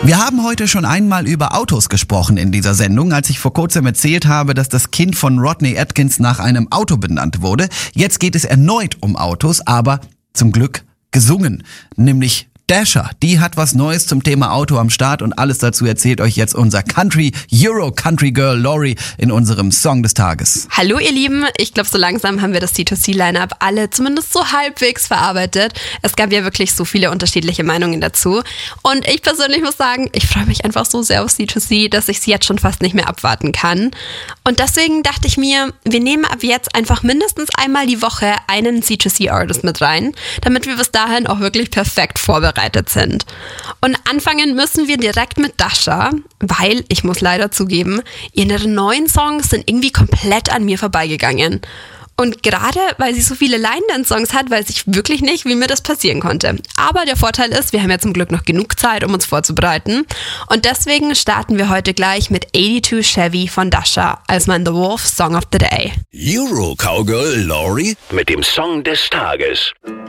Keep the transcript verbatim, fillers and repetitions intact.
Wir haben heute schon einmal über Autos gesprochen in dieser Sendung, als ich vor kurzem erzählt habe, dass das Kind von Rodney Atkins nach einem Auto benannt wurde. Jetzt geht es erneut um Autos, aber zum Glück gesungen, nämlich Dasher, die hat was Neues zum Thema Auto am Start und alles dazu erzählt euch jetzt unser Country Euro Country Girl Lori in unserem Song des Tages. Hallo ihr Lieben, ich glaube so langsam haben wir das C zwei C-Line-Up alle zumindest so halbwegs verarbeitet. Es gab ja wirklich so viele unterschiedliche Meinungen dazu und ich persönlich muss sagen, ich freue mich einfach so sehr auf C zwei C, dass ich es jetzt schon fast nicht mehr abwarten kann. Und deswegen dachte ich mir, wir nehmen ab jetzt einfach mindestens einmal die Woche einen C zwei C-Artist mit rein, damit wir bis dahin auch wirklich perfekt vorbereitet sind. Und anfangen müssen wir direkt mit Dasher, weil, ich muss leider zugeben, ihre neuen Songs sind irgendwie komplett an mir vorbeigegangen. Und gerade weil sie so viele Line-Dance-Songs hat, weiß ich wirklich nicht, wie mir das passieren konnte. Aber der Vorteil ist, wir haben ja zum Glück noch genug Zeit, um uns vorzubereiten. Und deswegen starten wir heute gleich mit zweiundachtzig Chevy von Dasher als mein The Wolf Song of the Day. Euro Cowgirl Lori mit dem Song des Tages.